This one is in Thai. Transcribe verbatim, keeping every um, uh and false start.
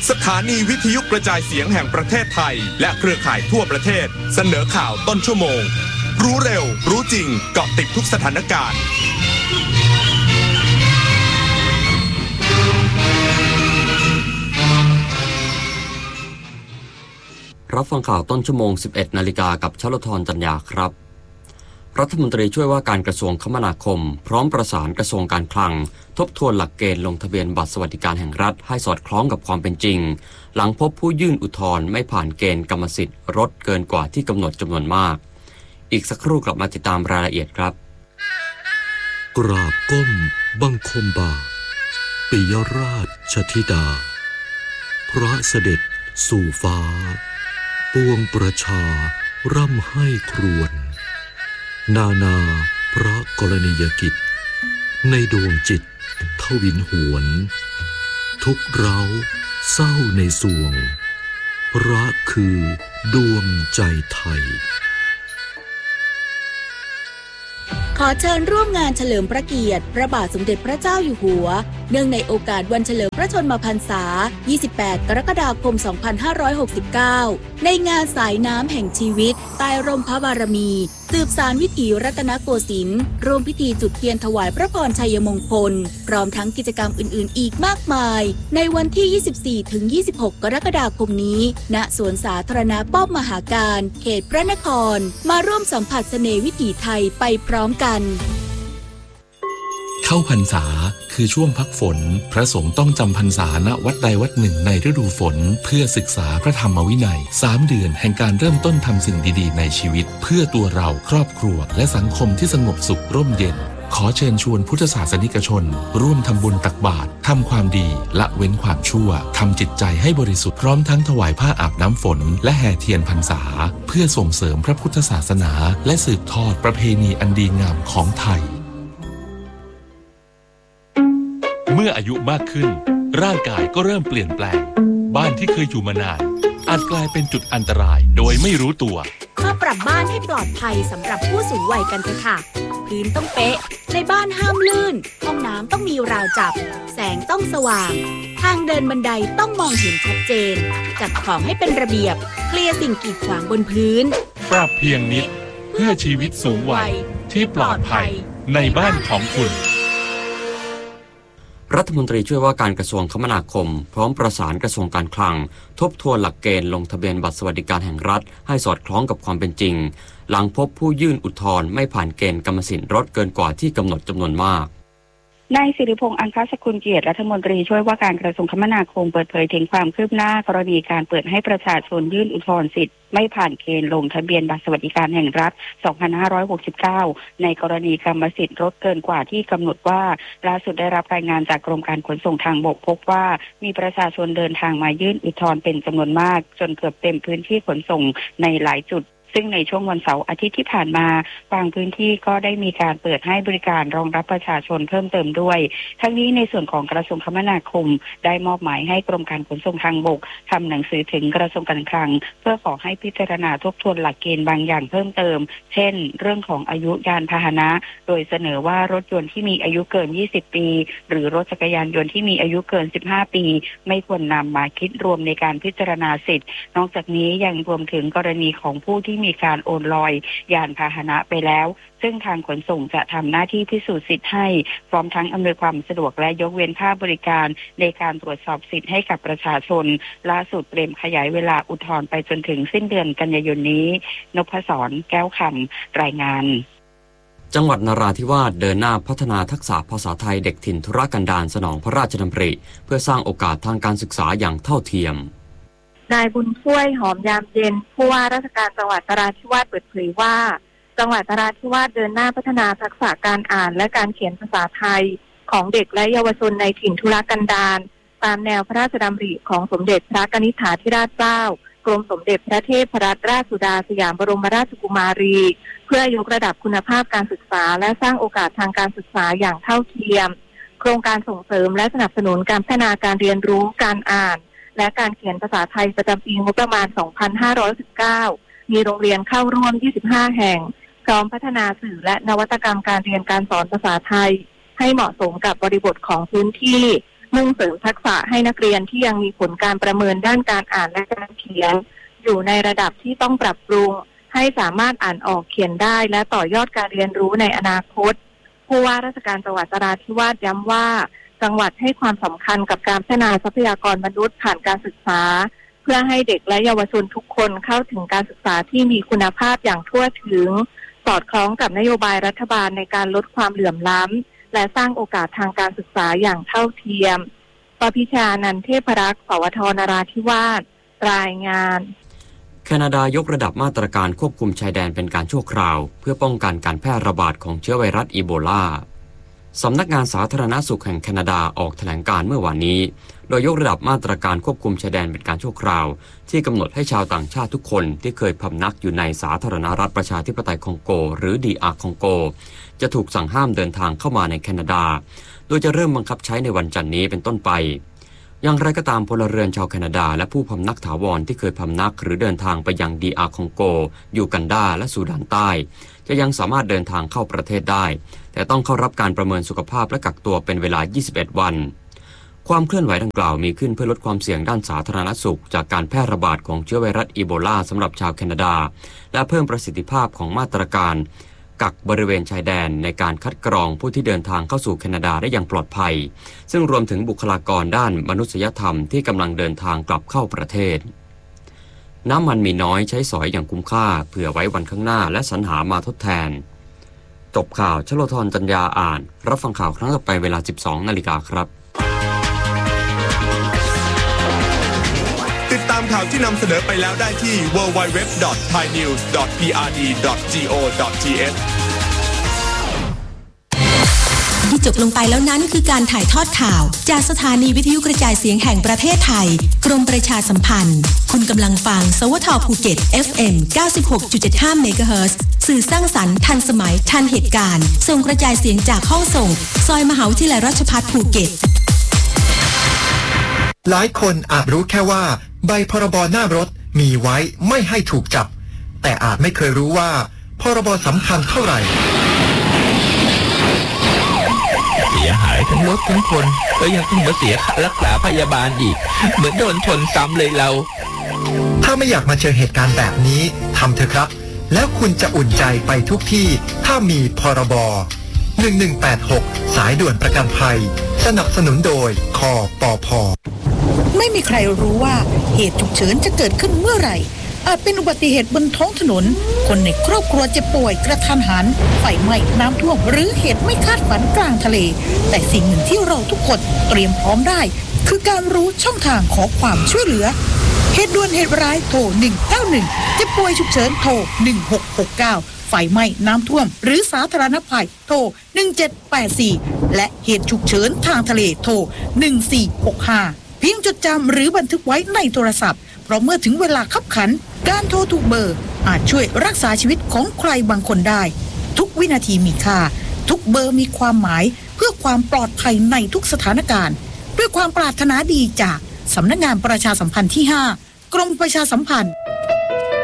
สถานีวิทยุกระจายเสียงแห่งประเทศไทยและเครือข่ายทั่วประเทศเสนอข่าวต้นชั่วโมงรู้เร็วรู้จริงเกาะติดทุกสถานการณ์รับฟังข่าวต้นชั่วโมง สิบเอ็ดนาฬิกากับชลธรจันยาครับรัฐมนตรีช่วยว่าการกระทรวงคมนาคมพร้อมประสานกระทรวงการคลังทบทวนหลักเกณฑ์ลงทะเบียนบัตรสวัสดิการแห่งรัฐให้สอดคล้องกับความเป็นจริงหลังพบผู้ยื่นอุทธรณ์ไม่ผ่านเกณฑ์กรรมสิทธิ์รถเกินกว่าที่กำหนดจำนวนมากอีกสักครู่กลับมาติดตามรายละเอียดครับกราบก้มบังคมบาทปิยราชธิดาพระเสด็จสู่ฟ้าปวงประชาร่ำให้ครวญนานาพระกรณียกิจในดวงจิตทวินหวนทุกเร้าเศร้าในสวงพระคือดวงใจไทยขอเชิญร่วมงานเฉลิมพระเกียรติพระบาทสมเด็จพระเจ้าอยู่หัวเนื่องในโอกาสวันเฉลิมพระชนมพรรษายี่สิบแปดกรกฎาคมสองพันห้าร้อยหกสิบเก้าในงานสายน้ำแห่งชีวิตใต้ร่มพระบารมีสืบสานวิถีรัตนโกสินทร์ร่วมพิธีจุดเทียนถวายพระพรชัยมงคลพร้อมทั้งกิจกรรมอื่นๆอีกมากมายในวันที่ ยี่สิบสี่ถึงยี่สิบหก กรกฎาคมนี้ณสวนสาธารณะป้อมมหาการเขตพระนครมาร่วมสัมผัสเสน่ห์วิถีไทยไปพร้อมกันเข้าพรรษาคือช่วงพักฝนพระสงฆ์ต้องจำพรรษาณวัดใดวัดหนึ่งในฤดูฝนเพื่อศึกษาพระธรรมวินัยสามเดือนแห่งการเริ่มต้นทำสิ่งดีๆในชีวิตเพื่อตัวเราครอบครัวและสังคมที่สงบสุขร่มเย็นขอเชิญชวนพุทธศาสนิกชนร่วมทำบุญตักบาตรทำความดีละเว้นความชั่วทำจิตใจให้บริสุทธิ์พร้อมทั้งถวายผ้าอาบน้ำฝนและแห่เทียนพรรษาเพื่อส่งเสริมพระพุทธศาสนาและสืบทอดประเพณีอันดีงามของไทยเมื่ออายุมากขึ้นร่างกายก็เริ่มเปลี่ยนแปลงบ้านที่เคยอยู่มานานอาจกลายเป็นจุดอันตรายโดยไม่รู้ตัวมาปรับบ้านให้ปลอดภัยสำหรับผู้สูงวัยกันเถอะค่ะพื้นต้องเป๊ะในบ้านห้ามลื่นห้องน้ำต้องมีราวจับแสงต้องสว่างทางเดินบันไดต้องมองเห็นชัดเจนจัดของให้เป็นระเบียบเคลียร์สิ่งกีดขวางบนพื้นปรับเพียงนิดเพื่อชีวิตสูงวัยที่ปลอดภัยในบ้านของคุณรัฐมนตรีช่วยว่าการกระทรวงคมนาคมพร้อมประสานกระทรวงการคลังทบทวนหลักเกณฑ์ลงทะเบียนบัตรสวัสดิการแห่งรัฐให้สอดคล้องกับความเป็นจริงหลังพบผู้ยื่นอุทธรณ์ไม่ผ่านเกณฑ์กรรมสิทธิ์รถเกินกว่าที่กำหนดจำนวนมากนายสิริพงษ์อังคสกุลเกียรติรัฐมนตรีช่วยว่าการกระทรวงคมนาคมเปิดเผยถึงความคืบหน้ากรณีการเปิดให้ประชาชนยื่นอุทธรณ์สิทธิ์ไม่ผ่านเกณฑ์ลงทะเบียนบัตรสวัสดิการแห่งรัฐสองพันห้าร้อยหกสิบเก้าในกรณีกรรมสิทธิ์รถเกินกว่าที่กำหนดว่าล่าสุดได้รับรายงานจากกรมการขนส่งทางบกพบว่ามีประชาชนเดินทางมายื่นอุทธรณ์เป็นจำนวนมากจนเกือบเต็มพื้นที่ขนส่งในหลายจุดซึ่งในช่วงวันเสาร์อาทิตย์ที่ผ่านมาบางพื้นที่ก็ได้มีการเปิดให้บริการรองรับประชาชนเพิ่มเติมด้วยทั้งนี้ในส่วนของกระทรวงคมนาคมได้มอบหมายให้กรมการขนส่งทางบกทำหนังสือถึงกระทรวงการคลังเพื่อขอให้พิจารณาทบทวนหลักเกณฑ์บางอย่างเพิ่มเติมเช่นเรื่องของอายุยานพาหนะโดยเสนอว่ารถยนต์ที่มีอายุเกินยี่สิบปีหรือรถจักรยานยนต์ที่มีอายุเกินสิบห้าปีไม่ควรนำมาคิดรวมในการพิจารณาสิทธิ์นอกจากนี้ยังรวมถึงกรณีของผู้ที่มีการโอนลอยยานพาหนะไปแล้วซึ่งทางขนส่งจะทำหน้าที่พิสูจน์สิทธิ์ให้พร้อมทั้งอำนวยความสะดวกและยกเว้นค่าบริการในการตรวจสอบสิทธิ์ให้กับประชาชนล่าสุดเตรียมขยายเวลาอุทธรณ์ไปจนถึงสิ้นเดือนกันยายนนี้นพศรแก้วคำรายงานจังหวัดนราธิวาสเดินหน้าพัฒนาทักษะภาษาไทยเด็กถิ่นธุรกันดารสนองพระราชดำริเพื่อสร้างโอกาสทางการศึกษาอย่างเท่าเทียมนายบุญช่วยหอมยามเย็นผู้ว่าราชการจังหวัดนราธิวาสเปิดเผยว่าจังหวัดนราธิวาสเดินหน้าพัฒนาทักษะการอ่านและการเขียนภาษาไทยของเด็กและเยาวชนในถิ่นธุรกันดารตามแนวพระราชดำริของสมเด็จพระกนิษฐาธิราชเจ้ากรมสมเด็จพระเทพรัตนราชสุดาสยามบรมราชกุมารีเพื่อยกระดับคุณภาพการศึกษาและสร้างโอกาสทางการศึกษาอย่างเท่าเทียมโครงการส่งเสริมและสนับสนุนการพัฒนาการเรียนรู้การอ่านและการเขียนภาษาไทยประจำปีงบประมาณ สองพันห้าร้อยสิบเก้า มีโรงเรียนเข้าร่วม ยี่สิบห้า แห่งพร้อมพัฒนาสื่อและนวัตกรรมการเรียนการสอนภาษาไทยให้เหมาะสมกับบริบทของพื้นที่มุ่งเสริมทักษะให้นักเรียนที่ยังมีผลการประเมินด้านการอ่านและการเขียนอยู่ในระดับที่ต้องปรับปรุงให้สามารถอ่านออกเขียนได้และต่อยอดการเรียนรู้ในอนาคตผู้ว่าราชการจังหวัดนราธิวาสย้ำว่าจังหวัดให้ความสำคัญกับการพัฒนาทรัพยากรมนุษย์ผ่านการศึกษาเพื่อให้เด็กและเยาวชนทุกคนเข้าถึงการศึกษาที่มีคุณภาพอย่างทั่วถึงสอดคล้องกับนโยบายรัฐบาลในการลดความเหลื่อมล้ำและสร้างโอกาสทางการศึกษาอย่างเท่าเทียมปพิชานันเทพรักษ์สวทนราธิวาสรายงานแคนาดายกระดับมาตรการควบคุมชายแดนเป็นการชั่วคราวเพื่อป้องกันการแพร่ระบาดของเชื้อไวรัสอีโบลาสำนักงานสาธารณสุขแห่งแคนาดาออกแถลงการเมื่อวานนี้โดยยกระดับมาตรการควบคุมชายแดนเป็นการชั่วคราวที่กำหนดให้ชาวต่างชาติทุกคนที่เคยพำนักอยู่ในสาธารณรัฐประชาธิปไตยคองโกหรือ ดี อาร์ คองโกจะถูกสั่งห้ามเดินทางเข้ามาในแคนาดาโดยจะเริ่มบังคับใช้ในวันจันทร์นี้เป็นต้นไปอย่างไรก็ตามพลเรือนชาวแคนาดาและผู้พำนักถาวรที่เคยพำนักหรือเดินทางไปยัง ดี อาร์ คองโกยูกันดาและซูดานใต้จะยังสามารถเดินทางเข้าประเทศได้แต่ต้องเข้ารับการประเมินสุขภาพและกักตัวเป็นเวลายี่สิบเอ็ดวันความเคลื่อนไหวดังกล่าวมีขึ้นเพื่อลดความเสี่ยงด้านสาธารณสุขจากการแพร่ระบาดของเชื้อไวรัสอีโบลาสำหรับชาวแคนาดาและเพิ่มประสิทธิภาพของมาตรการกักบริเวณชายแดนในการคัดกรองผู้ที่เดินทางเข้าสู่แคนาดาได้อย่างปลอดภัยซึ่งรวมถึงบุคลากรด้านมนุษยธรรมที่กำลังเดินทางกลับเข้าประเทศน้ำมันมีน้อยใช้สอยอย่างคุ้มค่าเผื่อไว้วันข้างหน้าและสรรหามาทดแทนจบข่าวชโลธรจัญญาอ่านรับฟังข่าวครั้งต่อไปเวลา สิบสองนาฬิกาครับติดตามข่าวที่นำเสนอไปแล้วได้ที่ ดับเบิลยู ดับเบิลยู ดับเบิลยู ดอท ไทยนิวส์ ดอท พี อาร์ ดี ดอท จี โอ ดอท ที เอชที่จบลงไปแล้วนั้นคือการถ่ายทอดข่าวจากสถานีวิทยุกระจายเสียงแห่งประเทศไทยกรมประชาสัมพันธ์คุณกำลังฟังสวทภูเก็ต เอฟ เอ็ม เก้าสิบหกจุดเจ็ดห้า เมกะเฮิรตซ์สื่อสร้างสรรค์ทันสมัยทันเหตุการณ์ส่งกระจายเสียงจากห้องส่งซอยมหาวิทยาลัยราชภัฏภูเก็ตหลายคนอาจรู้แค่ว่าใบพรบหน้ารถมีไว้ไม่ให้ถูกจับแต่อาจไม่เคยรู้ว่าพรบสำคัญเท่าไหร่เสียหายทั้งรถทั้งคนก็ยังต้องมาเสียค่ารักษาพยาบาลอีกเหมือนโดนชนซ้ำเลยเราถ้าไม่อยากมาเจอเหตุการณ์แบบนี้ทำเถอะครับแล้วคุณจะอุ่นใจไปทุกที่ถ้ามีพรบหนึ่งหนึ่งแปดหกสายด่วนประกันภัยสนับสนุนโดยคปภ. ไม่มีใครรู้ว่าเหตุฉุกเฉินจะเกิดขึ้นเมื่อไหร่อาจเป็นอุบัติเหตุบนท้องถนนคนในครอบครัวเจ็บป่วยกระทันหันไฟไหม้น้ำท่วมหรือเหตุไม่คาดฝันกลางทะเลแต่สิ่งหนึ่งที่เราทุกคนเตรียมพร้อมได้คือการรู้ช่องทางขอความช่วยเหลือเหตุด่วนเหตุร้ายโทรหนึ่งเก้าหนึ่งเจ็บป่วยฉุกเฉินโทรหนึ่งหกหกเก้าไฟไหม้น้ำท่วมหรือสาธารณภัยโทรหนึ่งเจ็ดแปดสี่และเหตุฉุกเฉินทางทะเลโทรหนึ่งสี่หกห้าเพียงจดจำหรือบันทึกไว้ในโทรศัพท์เพราะเมื่อถึงเวลาคับขันการโทรถูกเบอร์อาจช่วยรักษาชีวิตของใครบางคนได้ทุกวินาทีมีค่าทุกเบอร์มีความหมายเพื่อความปลอดภัยในทุกสถานการณ์ด้วยความปรารถนาดีจากสำนักงานประชาสัมพันธ์ที่ห้ากรมประชาสัมพันธ์